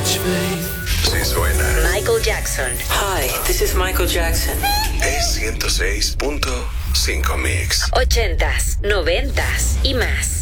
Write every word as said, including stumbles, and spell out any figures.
Sí suena. Michael Jackson. Hi, this is Michael Jackson. Es ciento seis punto cinco Mix. Ochentas, noventas y más.